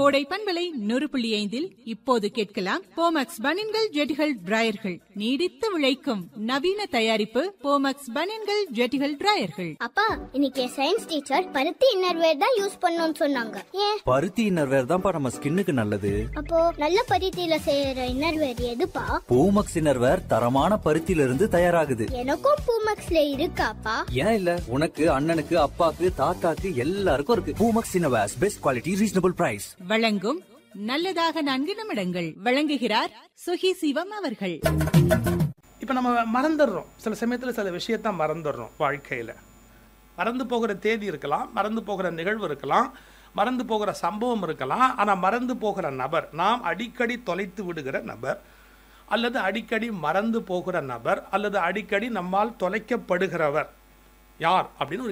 கோடை பண்பலை 100.5 இப்போது கேட்கலாம் போமக்ஸ் பனியன்கள் ஜெட்டிகள் டிராயர்கள். நீடித்து உழைக்கும் நவீன தயாரிப்பு போமக்ஸ் பனியன்கள் ஜெட்டிகள் டிராயர்கள். அப்பா, இன்னைக்கு சயின்ஸ் டீச்சர் பருத்தி இன்னர்வேர் தான் யூஸ் பண்ணணும்னு சொன்னாங்க. ஏன்? பருத்தி இன்னர்வேர் தான்ப்பா நம்ம ஸ்கின்னுக்கு நல்லது. அப்போ நல்ல பருத்தியில செய்யற இன்னர்வேர் எதுப்பா? பூமக்ஸ் இன்னர்வேர் தரமான பருத்தியில இருந்து தயாராகுது. எனக்கும் பூமக்ஸ்ல இருக்காப்பா? ஏன் இல்ல, உனக்கு அண்ணனுக்கு அப்பாக்கு தாத்தாக்கு எல்லாருக்கும் இருக்கு. Poomex innerwear best quality reasonable price. வழங்கும் நல்லதாக 4 நிமிடங்கள். வழங்குகிறார் சுகி சிவம் அவர்கள். இப்போ நம்ம மறந்துடுறோம், சில சமயத்தில் சில விஷயத்த மறந்துடுறோம். வாழ்க்கையில் மறந்து போகிற தேதி இருக்கலாம், மறந்து போகிற நிகழ்வு இருக்கலாம், மறந்து போகிற சம்பவம் இருக்கலாம். ஆனால் மறந்து போகிற நபர், நாம் அடிக்கடி தொலைத்து விடுகிற நபர், அல்லது அடிக்கடி மறந்து போகிற நபர், அல்லது அடிக்கடி நம்மால் தொலைக்கப்படுகிறவர் யார் அப்படின்னு ஒரு